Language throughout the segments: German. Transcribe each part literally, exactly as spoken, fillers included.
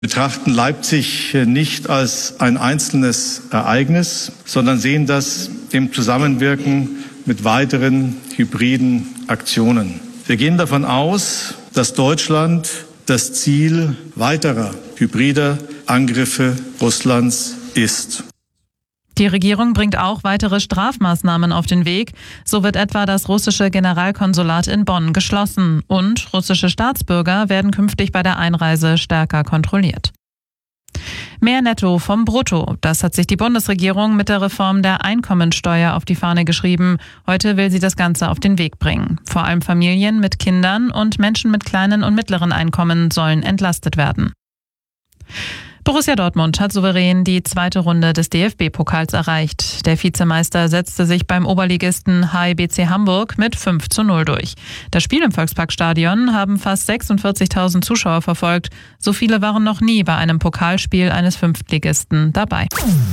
betrachten Leipzig nicht als ein einzelnes Ereignis, sondern sehen das im Zusammenwirken mit weiteren hybriden Aktionen. Wir gehen davon aus, dass Deutschland das Ziel weiterer hybrider Angriffe Russlands ist. Die Regierung bringt auch weitere Strafmaßnahmen auf den Weg. So wird etwa das russische Generalkonsulat in Bonn geschlossen und russische Staatsbürger werden künftig bei der Einreise stärker kontrolliert. Mehr Netto vom Brutto. Das hat sich die Bundesregierung mit der Reform der Einkommensteuer auf die Fahne geschrieben. Heute will sie das Ganze auf den Weg bringen. Vor allem Familien mit Kindern und Menschen mit kleinen und mittleren Einkommen sollen entlastet werden. Borussia Dortmund hat souverän die zweite Runde des D F B-Pokals erreicht. Der Vizemeister setzte sich beim Oberligisten H I B C Hamburg mit fünf zu null durch. Das Spiel im Volksparkstadion haben fast sechsundvierzigtausend Zuschauer verfolgt. So viele waren noch nie bei einem Pokalspiel eines Fünftligisten dabei.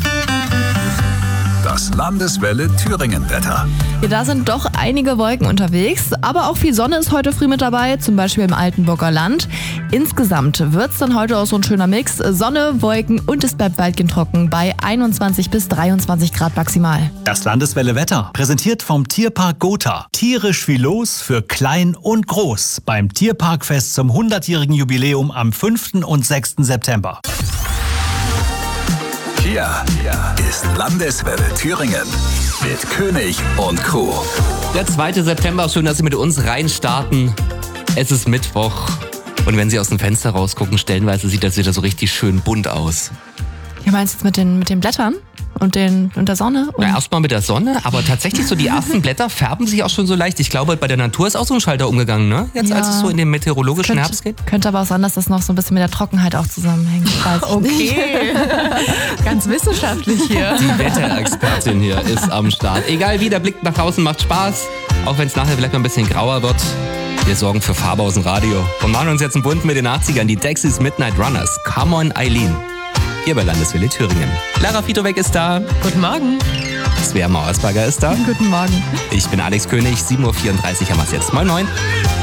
Das Landeswelle Thüringen-Wetter. Ja, da sind doch einige Wolken unterwegs, aber auch viel Sonne ist heute früh mit dabei, zum Beispiel im Altenburger Land. Insgesamt wird es dann heute auch so ein schöner Mix. Sonne, Wolken und es bleibt weitgehend trocken bei einundzwanzig bis dreiundzwanzig Grad maximal. Das Landeswelle Wetter, präsentiert vom Tierpark Gotha. Tierisch viel los für klein und groß beim Tierparkfest zum hundertjährigen Jubiläum am fünften und sechsten September. Hier ist Landeswelle Thüringen mit König und Crew. Der zweite September, schön, dass Sie mit uns reinstarten. Es ist Mittwoch und wenn Sie aus dem Fenster rausgucken, stellenweise sieht das wieder so richtig schön bunt aus. Ja, meinst du jetzt mit den, mit den Blättern und, den, und der Sonne? Und ja, erstmal mit der Sonne, aber tatsächlich so die ersten Blätter färben sich auch schon so leicht. Ich glaube, bei der Natur ist auch so ein Schalter umgegangen, ne? Jetzt, ja, als es so in den meteorologischen könnte, Herbst geht. Könnte aber auch sein, dass das noch so ein bisschen mit der Trockenheit auch zusammenhängt. Okay, ganz wissenschaftlich hier. Die Wetterexpertin hier ist am Start. Egal wie, der Blick nach draußen macht Spaß, auch wenn es nachher vielleicht mal ein bisschen grauer wird. Wir sorgen für Farbe aus dem Radio und machen uns jetzt einen Bund mit den achtzigern. Die Dexys Midnight Runners. Come on, Eileen. Hier bei Landeswelle Thüringen. Lara Fitowek ist da. Guten Morgen. Svea Mauersberger ist da. Guten Morgen. Ich bin Alex König. sieben Uhr vierunddreißig haben wir es jetzt. Moin, moin.